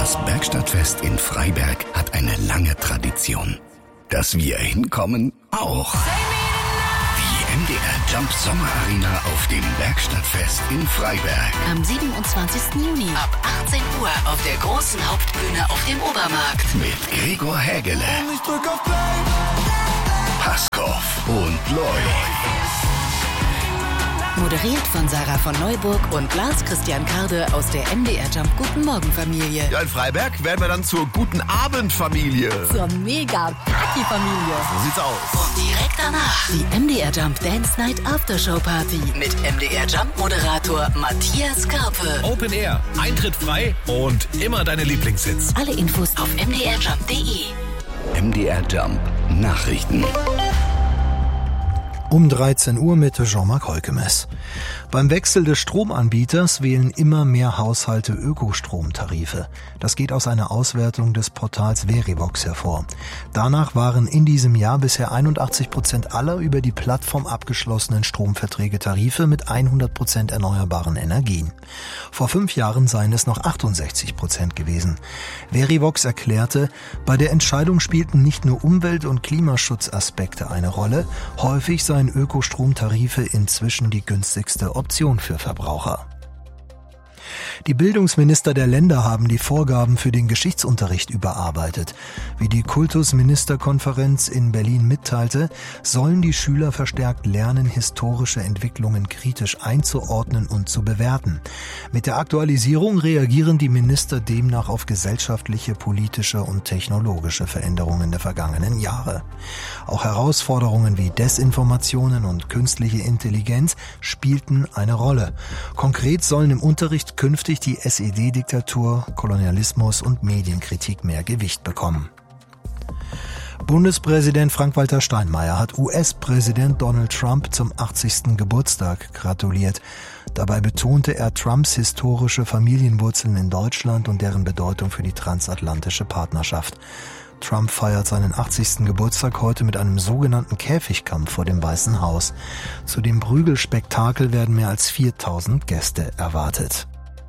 Das Bergstadtfest in Freiberg hat eine lange Tradition. Dass wir hinkommen, auch. Die MDR Jump Sommerarena auf dem Bergstadtfest in Freiberg. Am 27. Juni ab 18 Uhr auf der großen Hauptbühne auf dem Obermarkt. Mit Gregor Hägele, Paskow und Loy. Moderiert von Sarah von Neuburg und Lars Christian Karde aus der MDR Jump Guten Morgen Familie. Ja, in Freiberg werden wir dann zur Guten Abend Familie. Zur Mega-Party-Familie. So sieht's aus. Und direkt danach die MDR Jump Dance Night Aftershow Party mit MDR Jump Moderator Matthias Karpe. Open Air, Eintritt frei und immer deine Lieblingshits. Alle Infos auf mdrjump.de. MDR Jump Nachrichten. Um 13 Uhr mit Jean-Marc Holkemes. Beim Wechsel des Stromanbieters wählen immer mehr Haushalte Ökostromtarife. Das geht aus einer Auswertung des Portals Verivox hervor. Danach waren in diesem Jahr bisher 81% aller über die Plattform abgeschlossenen Stromverträge Tarife mit 100% erneuerbaren Energien. Vor 5 Jahren seien es noch 68% gewesen. Verivox erklärte, bei der Entscheidung spielten nicht nur Umwelt- und Klimaschutzaspekte eine Rolle, häufig seien Ökostromtarife inzwischen die günstigste Option für Verbraucher. Die Bildungsminister der Länder haben die Vorgaben für den Geschichtsunterricht überarbeitet. Wie die Kultusministerkonferenz in Berlin mitteilte, sollen die Schüler verstärkt lernen, historische Entwicklungen kritisch einzuordnen und zu bewerten. Mit der Aktualisierung reagieren die Minister demnach auf gesellschaftliche, politische und technologische Veränderungen der vergangenen Jahre. Auch Herausforderungen wie Desinformationen und künstliche Intelligenz spielten eine Rolle. Konkret sollen im Unterricht künftig die SED-Diktatur, Kolonialismus und Medienkritik mehr Gewicht bekommen. Bundespräsident Frank-Walter Steinmeier hat US-Präsident Donald Trump zum 80. Geburtstag gratuliert. Dabei betonte er Trumps historische Familienwurzeln in Deutschland und deren Bedeutung für die transatlantische Partnerschaft. Trump feiert seinen 80. Geburtstag heute mit einem sogenannten Käfigkampf vor dem Weißen Haus. Zu dem Prügelspektakel werden mehr als 4000 Gäste erwartet.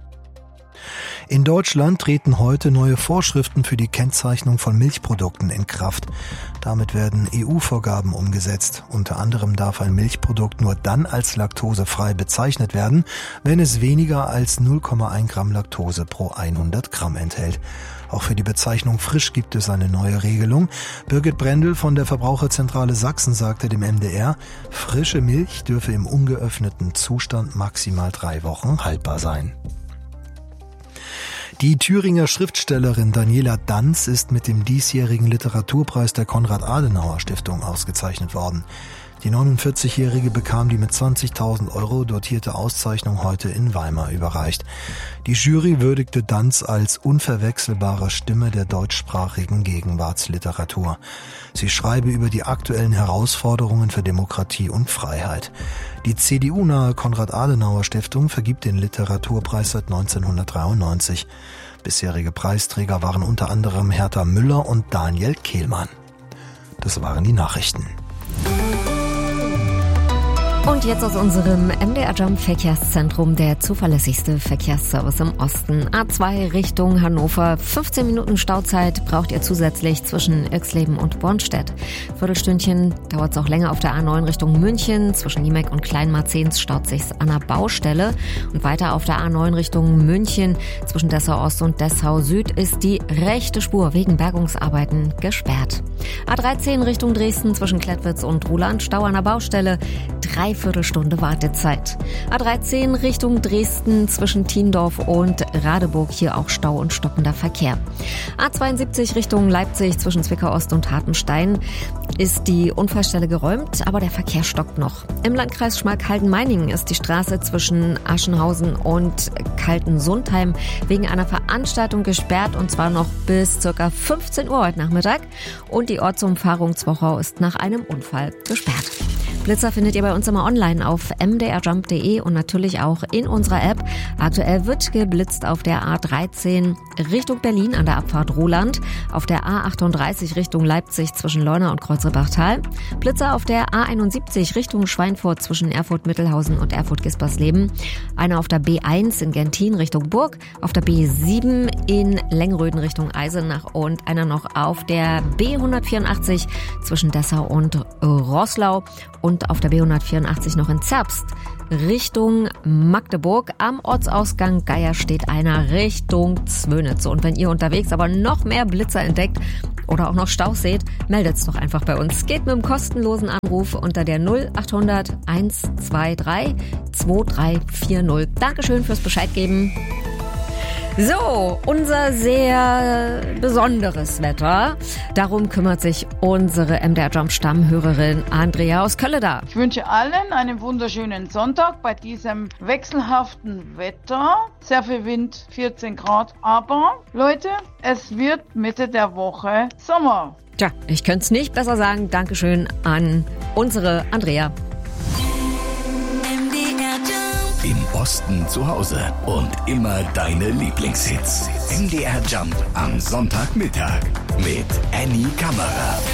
In Deutschland treten heute neue Vorschriften für die Kennzeichnung von Milchprodukten in Kraft. Damit werden EU-Vorgaben umgesetzt. Unter anderem darf ein Milchprodukt nur dann als laktosefrei bezeichnet werden, wenn es weniger als 0,1 Gramm Laktose pro 100 Gramm enthält. Auch für die Bezeichnung frisch gibt es eine neue Regelung. Birgit Brendel von der Verbraucherzentrale Sachsen sagte dem MDR, frische Milch dürfe im ungeöffneten Zustand maximal 3 Wochen haltbar sein. Die Thüringer Schriftstellerin Daniela Danz ist mit dem diesjährigen Literaturpreis der Konrad-Adenauer-Stiftung ausgezeichnet worden. Die 49-Jährige bekam die mit 20.000 € dotierte Auszeichnung heute in Weimar überreicht. Die Jury würdigte Danz als unverwechselbare Stimme der deutschsprachigen Gegenwartsliteratur. Sie schreibe über die aktuellen Herausforderungen für Demokratie und Freiheit. Die CDU-nahe Konrad-Adenauer-Stiftung vergibt den Literaturpreis seit 1993. Bisherige Preisträger waren unter anderem Hertha Müller und Daniel Kehlmann. Das waren die Nachrichten. Und jetzt aus unserem MDR Jump Verkehrszentrum der zuverlässigste Verkehrsservice im Osten. A2 Richtung Hannover. 15 Minuten Stauzeit braucht ihr zusätzlich zwischen Irxleben und Bornstedt. Viertelstündchen dauert es auch länger auf der A9 Richtung München. Zwischen Niemek und Kleinmarzehns staut sich's an der Baustelle. Und weiter auf der A9 Richtung München. Zwischen Dessau Ost und Dessau Süd ist die rechte Spur wegen Bergungsarbeiten gesperrt. A13 Richtung Dresden zwischen Klettwitz und Ruhland. Stau an der Baustelle. 3/4 Stunde Wartezeit. A13 Richtung Dresden zwischen Tiendorf und Radeburg, hier auch Stau und stockender Verkehr. A72 Richtung Leipzig zwischen Zwickau Ost und Hartenstein ist die Unfallstelle geräumt, aber der Verkehr stockt noch. Im Landkreis Schmalkalden-Meiningen ist die Straße zwischen Aschenhausen und Kaltensundheim wegen einer Veranstaltung gesperrt und zwar noch bis ca. 15 Uhr heute Nachmittag. Und die Ortsumfahrung Zwochau ist nach einem Unfall gesperrt. Blitzer findet ihr bei uns immer online auf mdrjump.de und natürlich auch in unserer App. Aktuell wird geblitzt auf der A13 Richtung Berlin an der Abfahrt Roland, auf der A38 Richtung Leipzig zwischen Leuna und Kreuzerbachtal, Blitzer auf der A71 Richtung Schweinfurt zwischen Erfurt-Mittelhausen und Erfurt-Gispersleben, einer auf der B1 in Gentin Richtung Burg, auf der B7 in Lengröden Richtung Eisenach und einer noch auf der B184 zwischen Dessau und Roßlau und auf der B184 noch in Zerbst Richtung Magdeburg. Am Ortsausgang Geier steht einer Richtung Zwönitz. Und wenn ihr unterwegs aber noch mehr Blitzer entdeckt oder auch noch Staus seht, meldet's doch einfach bei uns. Geht mit einem kostenlosen Anruf unter der 0800 123 2340. Dankeschön fürs Bescheid geben. So, unser sehr besonderes Wetter. Darum kümmert sich unsere MDR Jump Stammhörerin Andrea aus Kölleda. Ich wünsche allen einen wunderschönen Sonntag bei diesem wechselhaften Wetter. Sehr viel Wind, 14 Grad. Aber Leute, es wird Mitte der Woche Sommer. Tja, ich könnte es nicht besser sagen. Dankeschön an unsere Andrea. Im Osten zu Hause und immer deine Lieblingshits. MDR Jump am Sonntagmittag mit Annie Kammerer.